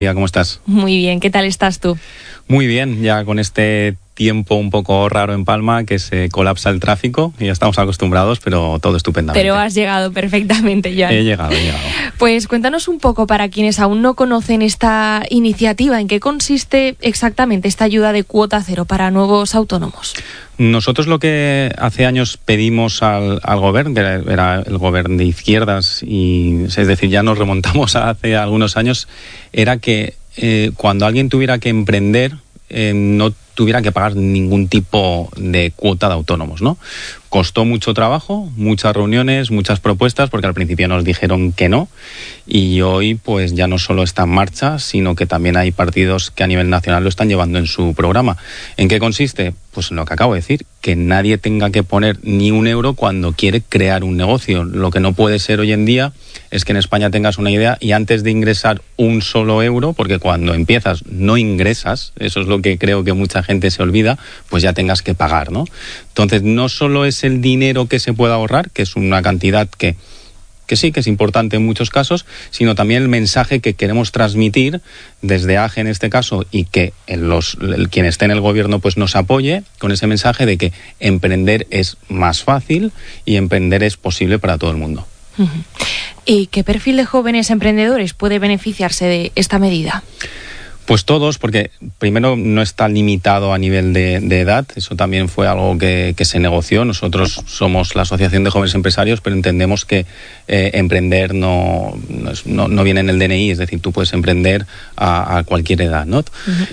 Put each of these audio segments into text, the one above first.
¿Cómo estás? Muy bien, ¿qué tal estás tú? Muy bien, ya con este tiempo un poco raro en Palma, que se colapsa el tráfico, y ya estamos acostumbrados, pero todo estupendamente. Pero has llegado perfectamente, Joan. He llegado. Pues cuéntanos un poco, para quienes aún no conocen esta iniciativa, ¿en qué consiste exactamente esta ayuda de cuota cero para nuevos autónomos? Nosotros lo que hace años pedimos al gobierno, que era el gobierno de izquierdas, y es decir, ya nos remontamos a hace algunos años, era que cuando alguien tuviera que emprender, no tuviera que pagar ningún tipo de cuota de autónomos, ¿no? Costó mucho trabajo, muchas reuniones, muchas propuestas, porque al principio nos dijeron que no, y hoy pues ya no solo está en marcha, sino que también hay partidos que a nivel nacional lo están llevando en su programa. ¿En qué consiste? Pues en lo que acabo de decir, que nadie tenga que poner ni un euro cuando quiere crear un negocio. Lo que no puede ser hoy en día es que en España tengas una idea y antes de ingresar un solo euro, porque cuando empiezas no ingresas, eso es lo que creo que mucha gente se olvida, pues ya tengas que pagar, ¿no? Entonces no solo es el dinero que se puede ahorrar, que es una cantidad que sí, que es importante en muchos casos, sino también el mensaje que queremos transmitir desde AGE en este caso, y que quien esté en el gobierno pues nos apoye con ese mensaje de que emprender es más fácil y emprender es posible para todo el mundo. ¿Y qué perfil de jóvenes emprendedores puede beneficiarse de esta medida? Pues todos, porque primero no está limitado a nivel de edad, eso también fue algo que se negoció. Nosotros somos la Asociación de Jóvenes Empresarios, pero entendemos que emprender no viene en el DNI, es decir, tú puedes emprender a cualquier edad, ¿no?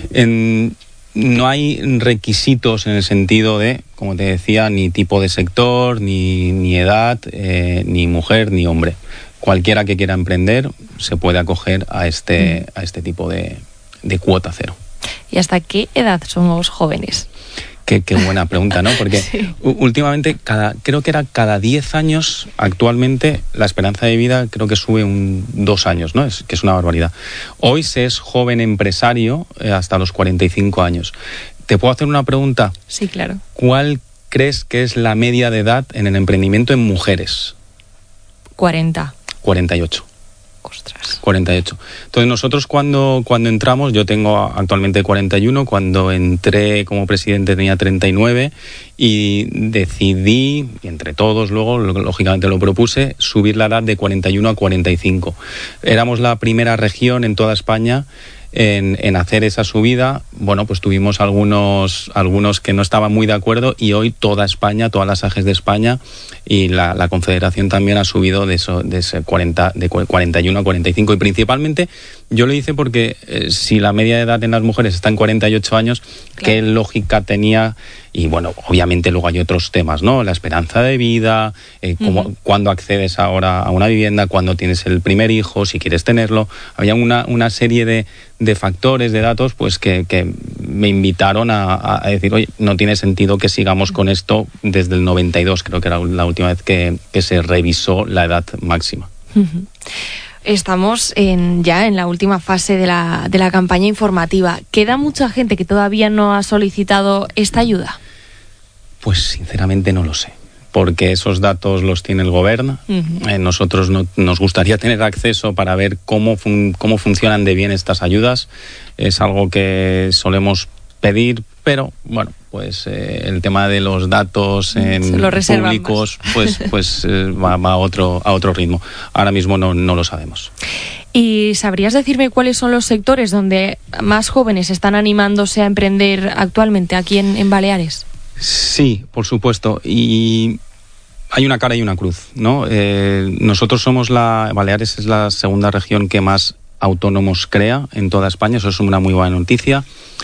No hay requisitos en el sentido de, como te decía, ni tipo de sector, ni edad, ni mujer, ni hombre. Cualquiera que quiera emprender se puede acoger a este tipo de cuota cero. ¿Y hasta qué edad somos jóvenes? Qué buena pregunta, ¿no? Porque sí. Últimamente, creo que era cada 10 años, actualmente la esperanza de vida creo que sube 2 años, ¿no? Que es una barbaridad. Hoy se es joven empresario hasta los 45 años. ¿Te puedo hacer una pregunta? Sí, claro. ¿Cuál crees que es la media de edad en el emprendimiento en mujeres? 40. 48. Ostras. 48. Entonces nosotros cuando entramos, yo tengo actualmente 41, cuando entré como presidente tenía 39 y decidí, y entre todos luego, lógicamente lo propuse, subir la edad de 41 a 45. Éramos la primera región en toda España en hacer esa subida. Bueno, pues tuvimos algunos que no estaban muy de acuerdo, y hoy toda España, todas las AGEs de España y la Confederación también ha subido de ese 41 a 45, y principalmente yo lo hice porque si la media de edad en las mujeres está en 48 años, claro, ¿qué lógica tenía? Y bueno, obviamente luego hay otros temas, ¿no? La esperanza de vida, cuándo accedes ahora a una vivienda, cuándo tienes el primer hijo, si quieres tenerlo. Había una serie de factores, de datos, pues que me invitaron a decir, oye, no tiene sentido que sigamos con esto desde el 92, creo que era la última vez que se revisó la edad máxima. Estamos ya en la última fase de la campaña informativa. ¿Queda mucha gente que todavía no ha solicitado esta ayuda? Pues sinceramente no lo sé, porque esos datos los tiene el gobierno. Nosotros nos gustaría tener acceso para ver cómo funcionan de bien estas ayudas. Es algo que solemos pedir, pero bueno, pues el tema de los datos públicos pues va a otro ritmo. Ahora mismo no lo sabemos. ¿Y sabrías decirme cuáles son los sectores donde más jóvenes están animándose a emprender actualmente aquí en Baleares? Sí, por supuesto. Y hay una cara y una cruz, ¿no? Nosotros Baleares es la segunda región que más autónomos crea en toda España. Eso es una muy buena noticia.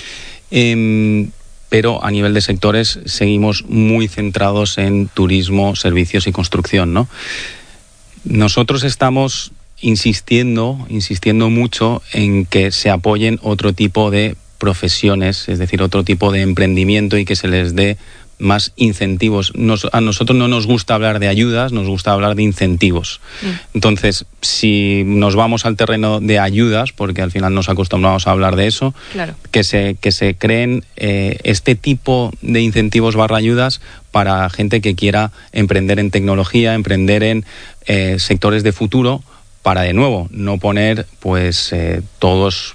Pero a nivel de sectores seguimos muy centrados en turismo, servicios y construcción, ¿no? Nosotros estamos insistiendo mucho en que se apoyen otro tipo de profesiones, es decir, otro tipo de emprendimiento, y que se les dé más incentivos. A nosotros no nos gusta hablar de ayudas, nos gusta hablar de incentivos. Entonces, si nos vamos al terreno de ayudas, porque al final nos acostumbramos a hablar de eso, claro, que se creen este tipo de incentivos / ayudas para gente que quiera emprender en tecnología, emprender en sectores de futuro, para de nuevo no poner pues todos